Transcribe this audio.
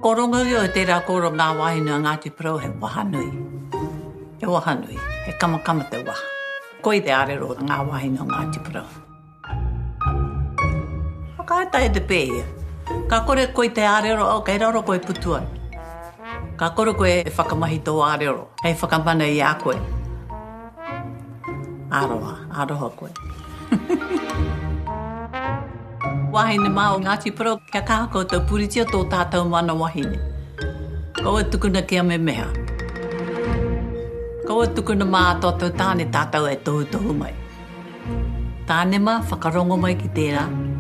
Koronga yo te ra koro ngā wahine Ngāti Porou he wahanui. He wahanui, he kamakama te waha. Koi te arero ngā wahine o Ngāti Porou. Whakaata e te pēhia. Ka kore koi te arero au, kei raro koe putua. Ka kore koe e whakamahi tō arero, hei whakamana i a koe. Aroha koe. Wahine mā o Ngāti Porou, kia kaha koutou puritia tō tātou mana wahine. Kaua tukuna kia me meha. Kaua tukuna mā tōtou tāne tātou e tohu mai. Tāne mā, whakarongo mai ki tērā.